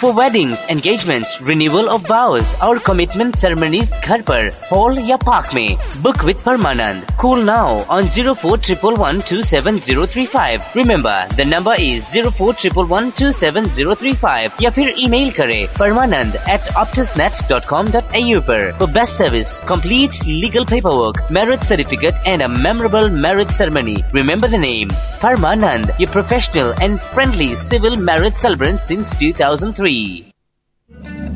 For weddings, engagements, renewal of vows और commitment ceremonies घर पर, hall या park में. Book with Parmanand. Call now on 0411127035. Remember, the number is 0411127035 या फिर email करें parmanand@optusnet.com.au पर. For best service, complete legal paperwork, marriage certificate and a memorable marriage ceremony. Remember the name, Parmanand, your professional and friendly civil marriage celebrant since 2003.